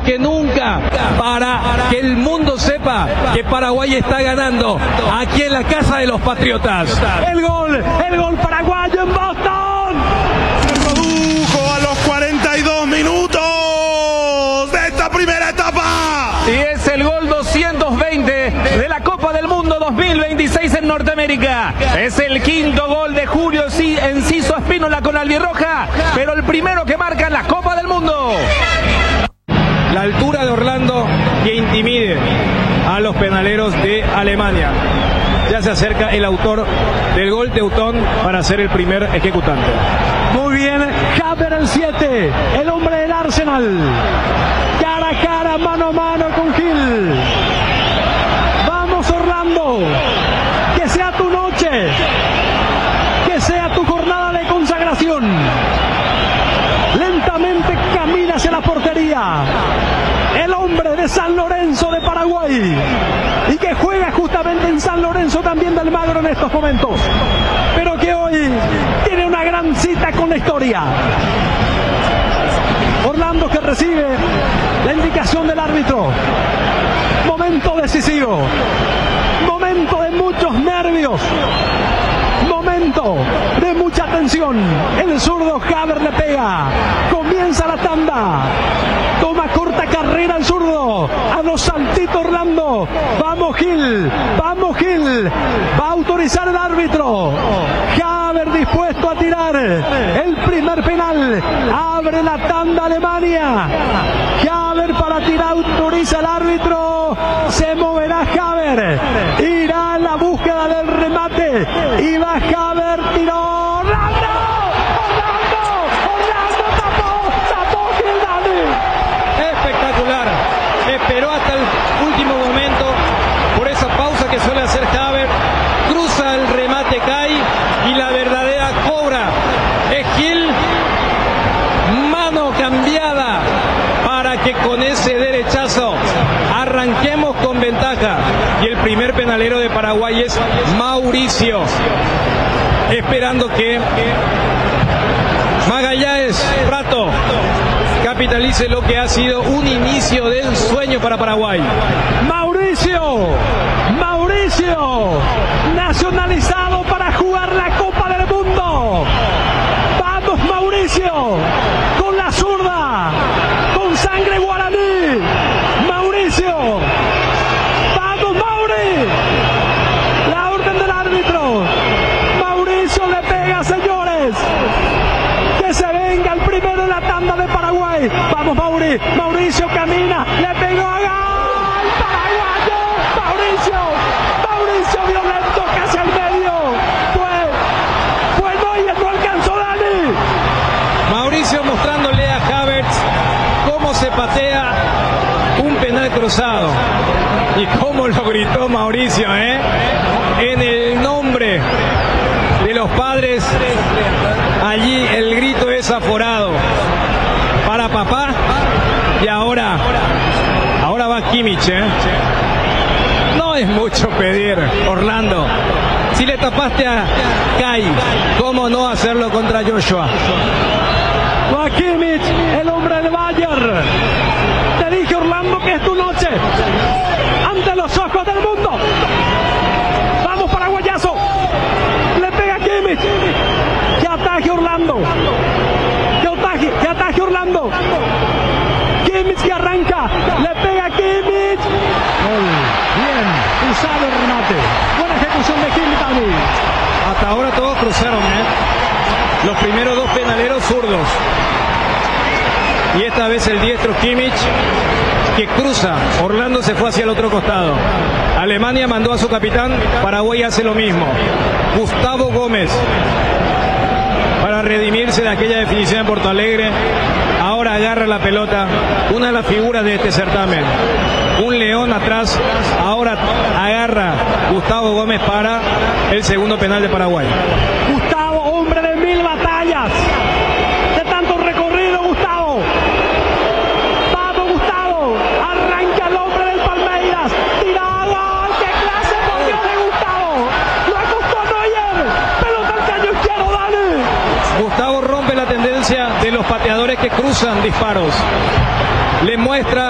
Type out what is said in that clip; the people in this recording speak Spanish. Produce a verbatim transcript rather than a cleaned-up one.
que nunca para que el mundo sepa que Paraguay está ganando aquí en la casa de los Patriotas. El gol, el gol paraguayo en Boston. Se produjo a los cuarenta y dos minutos de esta primera etapa. Y es el gol doscientos veinte de la Copa del Mundo dos mil veintiséis en Norteamérica. Es el quinto gol de Julio Enciso Espínola con albirroja, pero el primero que marca en la Copa del Mundo. La altura de Orlando que intimide a los penaleros de Alemania. Ya se acerca el autor del gol Teutón para ser el primer ejecutante. Muy bien, Haber el siete, el hombre del Arsenal. Cara a cara, mano a mano con Gil. Vamos Orlando, que sea tu noche, que sea tu jornada de consagración. Lentamente camina hacia la portería. El hombre de San Lorenzo de Paraguay y que juega justamente en San Lorenzo también de Almagro en estos momentos, pero que hoy tiene una gran cita con la historia. Orlando que recibe la indicación del árbitro. Momento decisivo, momento de muchos nervios, momento de mucha tensión. El zurdo Haber le pega, comienza la tanda, toma corta carrera el zurdo, a los saltitos Orlando. Vamos Gil, vamos Gil, va a autorizar el árbitro. Haber dispuesto a tirar el primer penal, abre la tanda Alemania. Haber para tirar, autoriza el árbitro, se moverá Haber, irá a la búsqueda del remate y va Haber, tiró Orlando, Orlando, Orlando, tapó, tapó Gil Dani. Espectacular, esperó hasta el último momento por esa pausa que suele hacer Haber, cruza el remate, cae y la verdadera cobra es Gil, mano cambiada para que con ese derechazo arranquemos con ventaja. Y el primer penalero de Paraguay es Mauricio, esperando que Magallanes Prato capitalice lo que ha sido un inicio de un sueño para Paraguay. Mauricio, Mauricio, nacionalizado para jugar la Copa del Mundo. Vamos Mauricio, con la zurda, con sangre guaraní. Mauricio, vamos Mauri, la orden del árbitro. Mauricio le pega, señores. Que se venga el primero en la tanda de Paraguay. Vamos Mauri, Mauricio camina, le pegó a gol, paraguayo, Mauricio, Mauricio violento casi al medio, fue, fue Neuer, no alcanzó Dani. Mauricio mostrándole a Havertz cómo se patea un penal cruzado y cómo lo gritó Mauricio, ¿eh? En el nombre de los padres, allí el grito es aforado para papá. Y ahora, ahora va Kimmich, ¿eh? No es mucho pedir, Orlando. Si le tapaste a Kai, ¿cómo no hacerlo contra Joshua? Va Kimmich, el hombre del Bayern. Te dije Orlando que es tu noche, ante los ojos del mundo. Vamos paraguayazo, le pega Kimmich, que ataque Orlando, que ataque, que ataque Orlando. Kimmich que arranca, le pega Kimmich. Gol. Bien, usado el remate. Buena ejecución de Gil Dani. Hasta ahora todos cruzaron, ¿eh? Los primeros dos penaleros zurdos. Y esta vez el diestro Kimmich que cruza. Orlando se fue hacia el otro costado. Alemania mandó a su capitán. Paraguay hace lo mismo. Gustavo Gómez, para redimirse de aquella definición en Porto Alegre, ahora agarra la pelota, una de las figuras de este certamen, un león atrás, ahora agarra Gustavo Gómez para el segundo penal de Paraguay. Gustavo, hombre de mil batallas, de tanto recorrido, Gustavo. Vamos Gustavo, arranca el hombre del Palmeiras, tirado, qué clase por Dios de Gustavo, lo acostó Neuer, pelota al caño izquierdo, Dani. Gustavo rompe la tendencia de los pateadores que cruzan disparos. Le muestra